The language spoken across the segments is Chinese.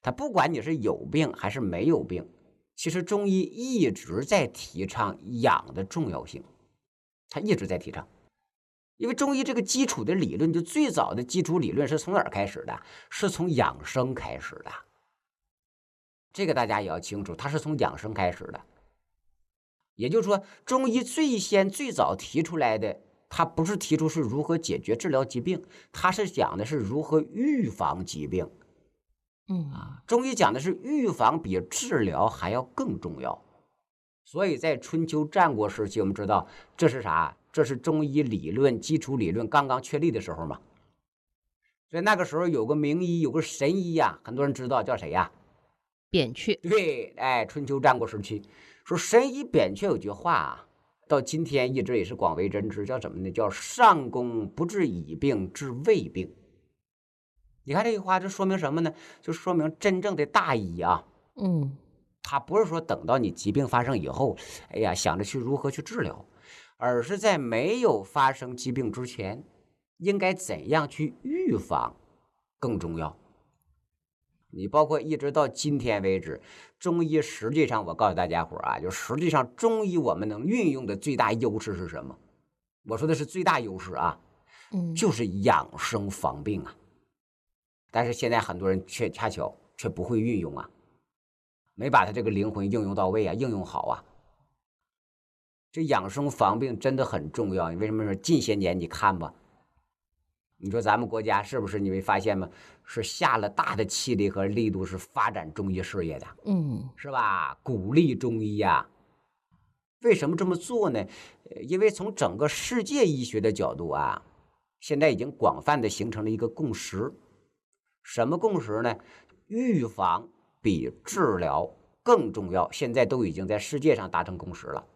它不管你是有病还是没有病，其实中医一直在提倡养的重要性，它一直在提倡。因为中医这个基础的理论，就最早的基础理论是从哪儿开始的？是从养生开始的。这个大家也要清楚，它是从养生开始的。也就是说，中医最早提出来的，它不是提出是如何解决治疗疾病，它是讲的是如何预防疾病。中医讲的是预防比治疗还要更重要。所以在春秋战国时期，我们知道这是啥？这是中医理论基础理论刚刚确立的时候嘛。所以那个时候有个名医，有个神医呀，很多人知道叫谁呀？ 扁鹊。 对，春秋战国时期说神医扁鹊有句话啊，到今天一直也是广为人知，叫什么呢？叫上工不治已病，治未病。你看这句话，这说明什么呢？就说明真正的大医啊，他不是说等到你疾病发生以后，哎呀，想着去如何去治疗，而是在没有发生疾病之前，应该怎样去预防更重要。你包括一直到今天为止，中医实际上我告诉大家伙啊，就实际上中医我们能运用的最大优势是什么？我说的是最大优势啊，就是养生防病啊。但是现在很多人恰巧却不会运用啊，没把他这个灵魂应用到位啊，应用好啊。这养生防病真的很重要。你为什么说近些年你看吧，你说咱们国家是不是你会发现吗？是下了大的气力和力度，是发展中医事业的，是吧？鼓励中医呀。为什么这么做呢？因为从整个世界医学的角度啊，现在已经广泛的形成了一个共识。什么共识呢？预防比治疗更重要，现在都已经在世界上达成共识了。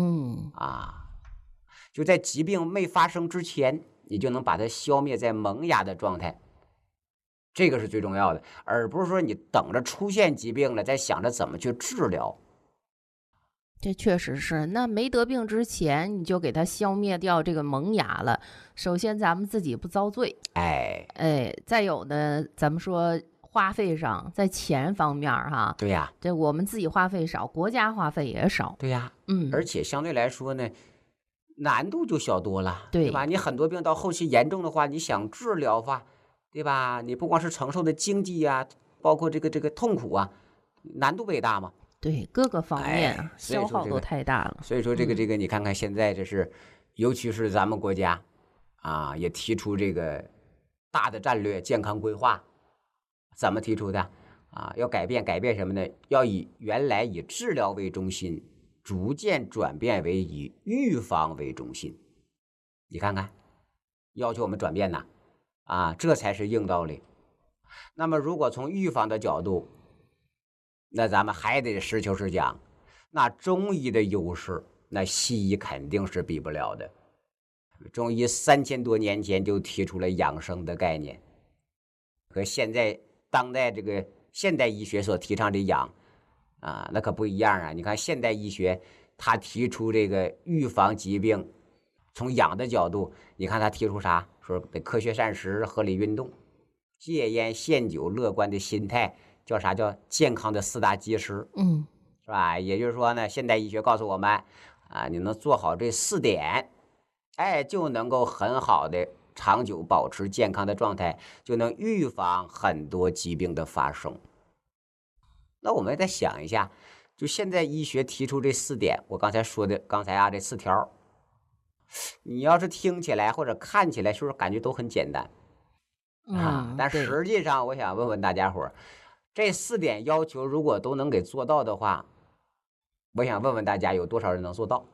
就在疾病没发生之前，你就能把它消灭在萌芽的状态，这个是最重要的，而不是说你等着出现疾病了再想着怎么去治疗。 这确实是，那没得病之前你就给它消灭掉这个萌芽了。首先咱们自己不遭罪，再有呢，咱们说花费上，在钱方面哈， 对呀， 这我们自己花费少，国家花费也少， 对呀，而且相对来说呢，难度就小多了， 对吧？你很多病到后期严重的话，你想治疗吧，对吧？你不光是承受的经济呀，包括这个痛苦啊，难度也大嘛。 对，各个方面消耗都太大了。 所以说这个你看看现在这是，尤其是咱们国家啊，也提出这个大的战略健康规划。怎么提出的啊？要改变什么呢？要原来以治疗为中心，逐渐转变为以预防为中心。你看看，要求我们转变呐，这才是硬道理。那么如果从预防的角度，那咱们还得实求实讲，那中医的优势，那西医肯定是比不了的。中医3000多年前就提出了养生的概念，和现在当代这个现代医学所提倡的养那可不一样啊。你看现代医学他提出这个预防疾病，从养的角度，你看他提出啥？说得科学膳食、合理运动、戒烟限酒、乐观的心态，叫啥？叫健康的4大基石，是吧？也就是说呢，现代医学告诉我们你能做好这4点，就能够很好的长久保持健康的状态，就能预防很多疾病的发生。那我们再想一下，就现在医学提出这4点，我刚才说的这4条，你要是听起来或者看起来，是不是感觉都很简单但实际上我想问问大家伙，这4点要求如果都能给做到的话，我想问问大家有多少人能做到？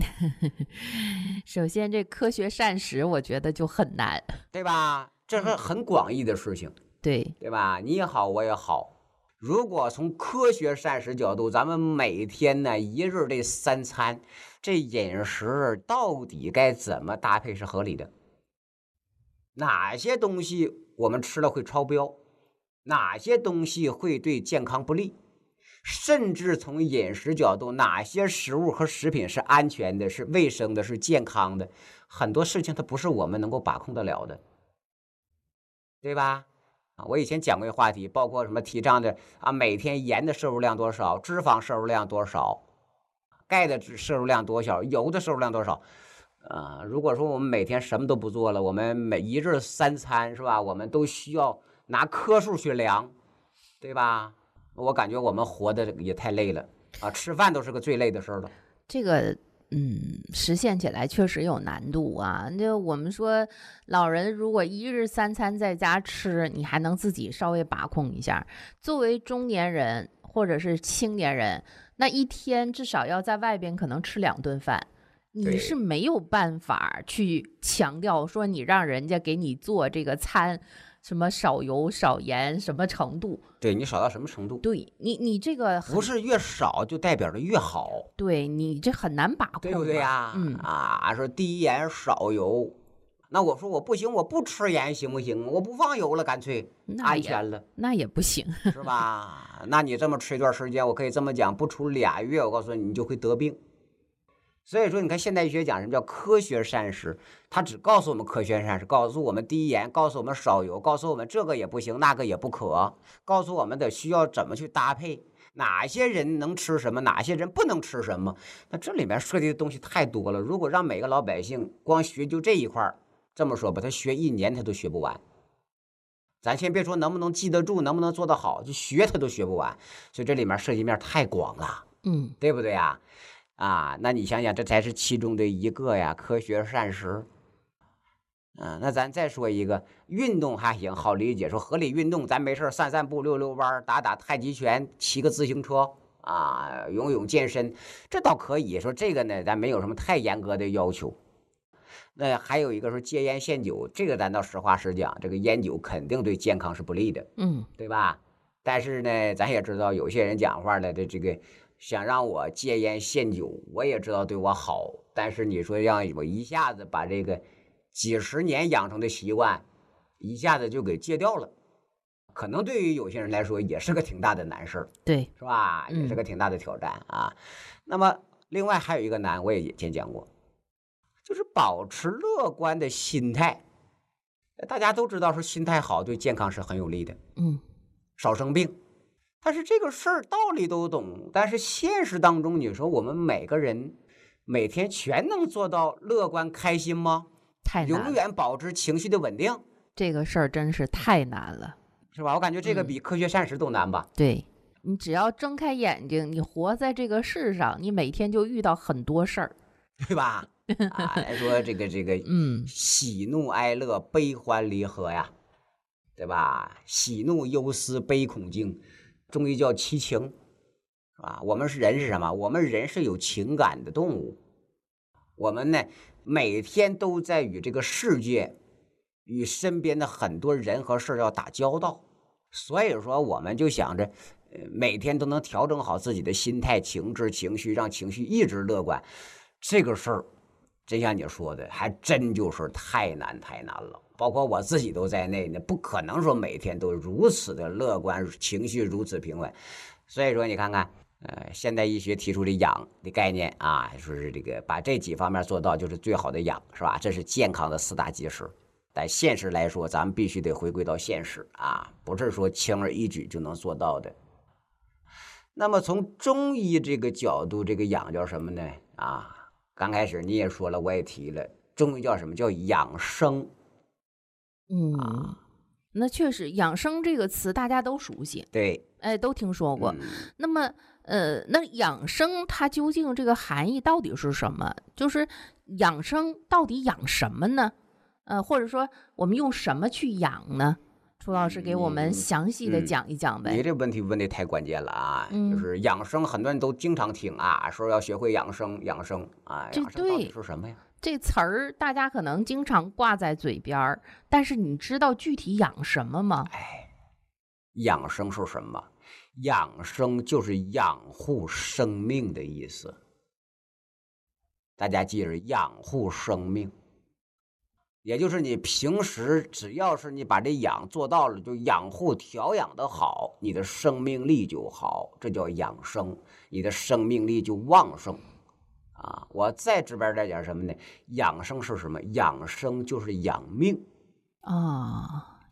首先这科学膳食我觉得就很难， 对吧？这是很广义的事情，对吧？你也好我也好，如果从科学膳食角度，咱们每天呢1日这3餐，这饮食到底该怎么搭配是合理的？哪些东西我们吃了会超标？哪些东西会对健康不利？甚至从饮食角度，哪些食物和食品是安全的、是卫生的、是健康的？很多事情它不是我们能够把控得了的，对吧？ 我以前讲过一个话题，包括什么提倡的每天盐的摄入量多少，脂肪摄入量多少，钙的摄入量多少，油的摄入量多少。如果说我们每天什么都不做了，我们每一日3餐是吧？我们都需要拿颗数去量，对吧？我感觉我们活的也太累了吃饭都是个最累的事儿了。 这个实现起来确实有难度啊。就我们说，老人如果一日3餐在家吃，你还能自己稍微把控一下。作为中年人或者是青年人，那一天至少要在外边可能吃2顿饭，你是没有办法去强调说你让人家给你做这个餐什么少油少盐什么程度， 对，你少到什么程度？ 对你这个不是越少就代表着越好， 对你这很难把控， 对不对呀？说低盐少油，那我说我不行，我不吃盐行不行？我不放油了，干脆安全了， 那也不行， 是吧？那你这么吃一段时间，我可以这么讲，不出2月，我告诉你，你就会得病。所以说你看现代医学讲什么叫科学膳食，它只告诉我们科学膳食，告诉我们低盐，告诉我们少油，告诉我们这个也不行那个也不可，告诉我们的需要怎么去搭配，哪些人能吃什么，哪些人不能吃什么。那这里面涉及的东西太多了，如果让每个老百姓光学就这一块，这么说吧，他学1年他都学不完。咱先别说能不能记得住，能不能做得好，就学他都学不完。所以这里面涉及面太广了，对不对呀？那你想想，这才是其中的一个呀，科学膳食。那咱再说一个运动还行，好理解，说合理运动，咱没事散散步、溜溜弯、打打太极拳、骑个自行车游泳健身，这倒可以说。这个呢，咱没有什么太严格的要求。那还有一个说戒烟限酒，这个咱倒实话实讲，这个烟酒肯定对健康是不利的，对吧？但是呢，咱也知道有些人讲话了的这个。想让我戒烟限酒，我也知道对我好，但是你说让我一下子把这个几十年养成的习惯一下子就给戒掉了，可能对于有些人来说也是个挺大的难事， 对， 是吧？也是个挺大的挑战那么另外还有一个难，我也以前讲过，就是保持乐观的心态。大家都知道说心态好对健康是很有利的，少生病。但是这个事儿道理都懂，但是现实当中，你说我们每个人每天全能做到乐观开心吗？ 太难了， 永远保持情绪的稳定， 这个事儿真是太难了， 是吧？我感觉这个比科学膳食都难吧？ 对，你只要睁开眼睛，你活在这个世上，你每天就遇到很多事儿， 对吧？来说这个喜怒哀乐悲欢离合呀，对吧？喜怒忧思悲恐惊。中医叫七情，是吧？我们人是什么？我们人是有情感的动物。我们呢，每天都在与这个世界、与身边的很多人和事要打交道。所以说，我们就想着，每天都能调整好自己的心态、情志、情绪，让情绪一直乐观。这个事儿，真像你说的，还真就是太难了。包括我自己都在内呢，不可能说每天都如此的乐观，情绪如此平稳。所以说你看看现代医学提出的养的概念说是这个把这几方面做到就是最好的养，是吧？这是健康的4大基石。但现实来说，咱们必须得回归到现实不是说轻而易举就能做到的。那么从中医这个角度，这个养叫什么呢？刚开始你也说了，我也提了，中医叫什么？叫养生。 那确实养生这个词大家都熟悉， 对， 都听说过。那么那养生它究竟这个含义到底是什么？就是养生到底养什么呢？或者说我们用什么去养呢？楚老师给我们详细的讲一讲呗。 你这问题问的太关键了就是养生，很多人都经常听说要学会养生养生养生到底是什么呀？ 这词儿大家可能经常挂在嘴边，但是你知道具体养什么吗？ 养生是什么？养生就是养护生命的意思。大家记着，养护生命，也就是你平时只要是你把这养做到了，就养护调养的好，你的生命力就好，这叫养生，你的生命力就旺盛。我再直白点讲什么呢？养生是什么？养生就是养命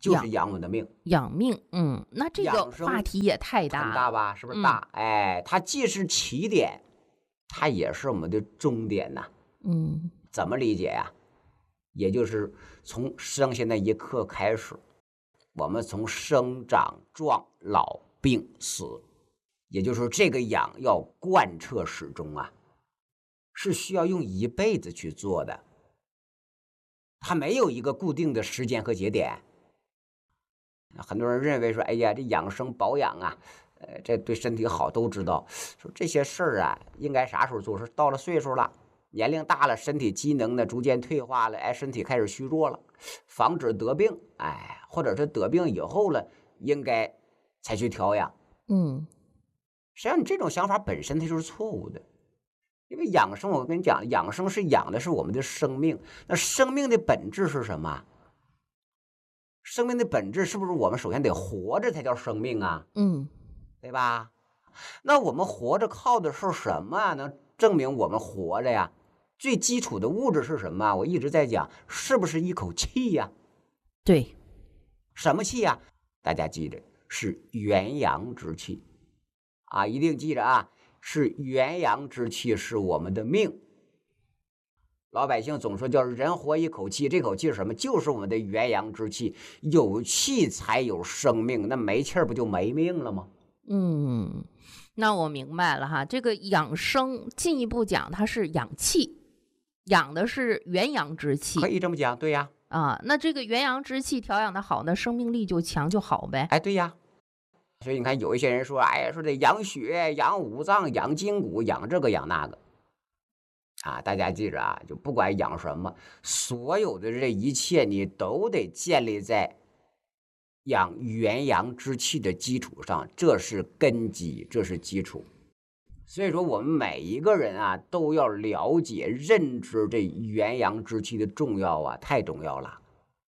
就是养我们的命， 养命。那这个话题也太大了， 很大吧？是不是大？它既是起点，它也是我们的终点呐。怎么理解呀？也就是从生下那一刻开始，我们从生长、壮、老、病、死，也就是说这个养要贯彻始终啊，是需要用一辈子去做的，它没有一个固定的时间和节点。很多人认为说，哎呀，这养生保养啊，这对身体好，都知道。说这些事儿啊，应该啥时候做？是到了岁数了，年龄大了，身体机能呢逐渐退化了，身体开始虚弱了，防止得病，或者是得病以后了，应该才去调养。实际上你这种想法本身它就是错误的，因为养生，我跟你讲，养生是养的是我们的生命。那生命的本质是什么？生命的本质是不是我们首先得活着才叫生命啊？对吧？那我们活着靠的是什么能证明我们活着呀？最基础的物质是什么？我一直在讲，是不是一口气呀？ 对， 什么气呀？大家记着，是元阳之气啊，一定记着啊，是元阳之气，是我们的命。老百姓总说叫人活一口气，这口气是什么？就是我们的元阳之气，有气才有生命，那没气儿不就没命了吗？ 那我明白了哈，这个养生进一步讲，它是养气，养的是元阳之气， 可以这么讲，对呀。 那这个元阳之气调养的好，那生命力就强就好呗。 对呀。所以你看，有一些人说，说得养血、养五脏、养筋骨、养这个养那个。大家记着啊，就不管养什么，所有的这一切你都得建立在养元阳之气的基础上，这是根基，这是基础。所以说我们每一个人啊，都要了解认知这元阳之气的重要啊，太重要了。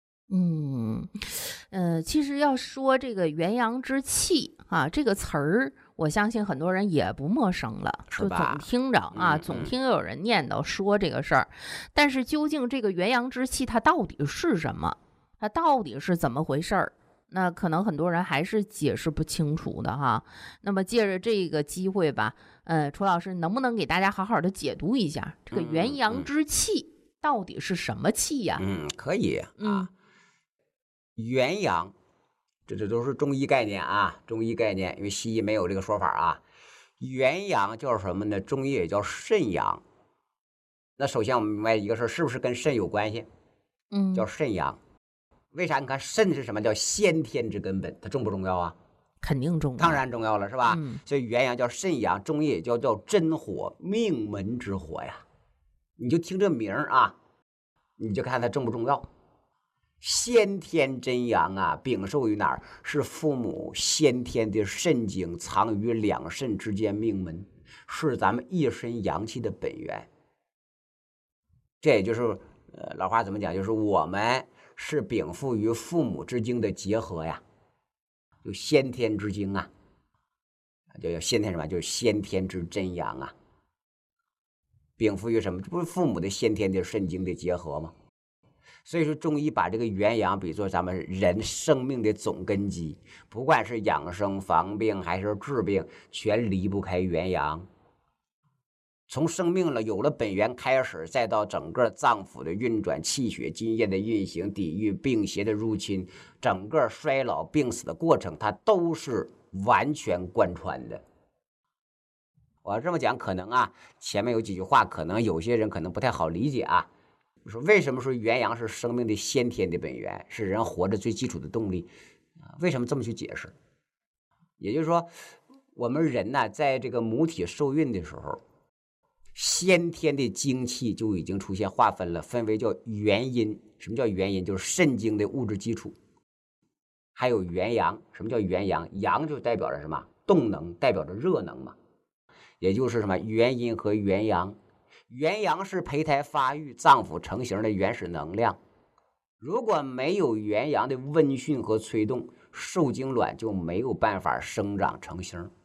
其实要说这个元阳之气这个词儿，我相信很多人也不陌生了，就总听着总听有人念叨说这个事儿。但是究竟这个元阳之气它到底是什么？它到底是怎么回事儿？那可能很多人还是解释不清楚的哈。那么借着这个机会吧，楚老师能不能给大家好好的解读一下这个元阳之气到底是什么气呀？ 可以啊。元阳，这都是中医概念啊，中医概念，因为西医没有这个说法啊。元阳叫什么呢？中医也叫肾阳。那首先我们明白一个事，是不是跟肾有关系？叫肾阳。为啥？你看肾是什么？叫先天之根本，它重不重要啊？ 肯定重要， 当然重要了，是吧？所以元阳叫肾阳，中医也叫真火，命门之火呀。你就听这名啊，你就看它重不重要。先天真阳啊，禀受于哪儿？是父母先天的肾精藏于两肾之间命门，是咱们一身阳气的本源。这也就是老话怎么讲？就是我们是禀赋于父母之精的结合呀，就先天之精啊，就叫先天什么？就是先天之真阳啊。禀赋于什么？这不是父母的先天的肾精的结合吗？所以说中医把这个元阳比作咱们人生命的总根基，不管是养生防病还是治病，全离不开元阳。从生命了有了本源开始，再到整个脏腑的运转，气血津液的运行，抵御病邪的入侵，整个衰老病死的过程，它都是完全贯穿的。我要这么讲，可能前面有几句话，可能有些人可能不太好理解啊。说为什么说元阳是生命的先天的本源，是人活着最基础的动力？为什么这么去解释？也就是说，我们人在这个母体受孕的时候，先天的精气就已经出现划分了，分为叫元阴。什么叫元阴？就是肾精的物质基础。还有元阳。什么叫元阳？阳就代表着什么？动能，代表着热能嘛。也就是什么？元阴和元阳。元阳是胚胎发育、脏腑成型的原始能量。如果没有元阳的温煦和催动，受精卵就没有办法生长成型。